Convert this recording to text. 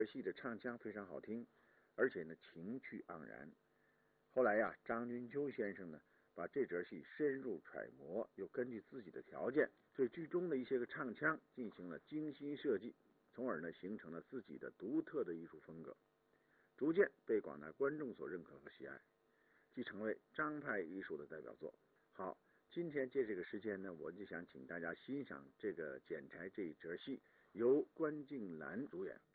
这戏的唱腔非常好听，而且呢情趣盎然。后来呀，张君秋先生呢把这折戏深入揣摩，又根据自己的条件，对剧中的一些个唱腔进行了精心设计，从而呢形成了自己的独特的艺术风格，逐渐被广大观众所认可和喜爱，即成为张派艺术的代表作。好，今天借这个时间呢，我就想请大家欣赏这个剪柴这一折戏，由关静兰主演。